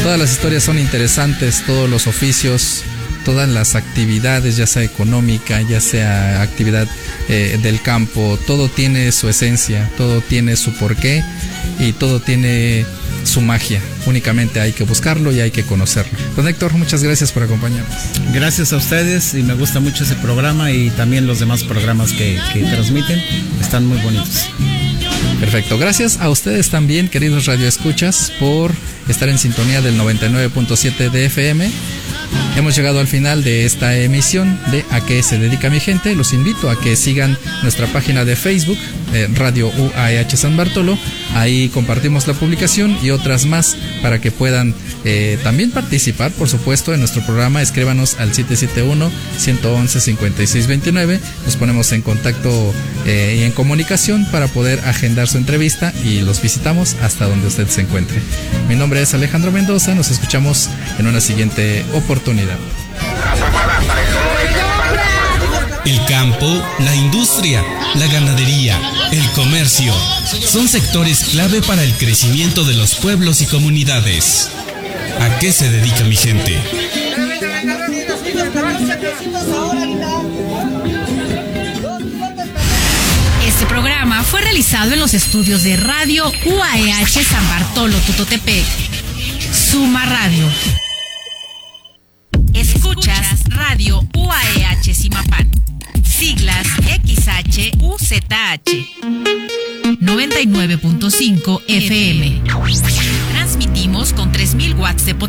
Todas las historias son interesantes, todos los oficios, todas las actividades, ya sea económica, ya sea actividad del campo, todo tiene su esencia, todo tiene su porqué y todo tiene su magia. Únicamente hay que buscarlo y hay que conocerlo. Don Héctor, muchas gracias por acompañarnos. Gracias a ustedes, y me gusta mucho ese programa y también los demás programas que transmiten, están muy bonitos. Perfecto, gracias a ustedes también, queridos radioescuchas, por estar en sintonía del 99.7 de FM. Hemos llegado al final de esta emisión de ¿A qué se dedica mi gente? Los invito a que sigan nuestra página de Facebook, Radio UAEH San Bartolo. Ahí compartimos la publicación y otras más para que puedan también participar, por supuesto, en nuestro programa. Escríbanos al 771-111-5629. Nos ponemos en contacto y en comunicación para poder agendar su entrevista y los visitamos hasta donde usted se encuentre. Mi nombre es Alejandro Mendoza. Nos escuchamos en una siguiente oportunidad. El campo, la industria, la ganadería, el comercio son sectores clave para el crecimiento de los pueblos y comunidades. ¿A qué se dedica mi gente? Este programa fue realizado en los estudios de Radio UAEH San Bartolo, Tutotepec. Suma Radio. Escuchas Radio UAEH Zimapán. Siglas XHUZH. 99.5 FM. Transmitimos con 3000 watts de potencia.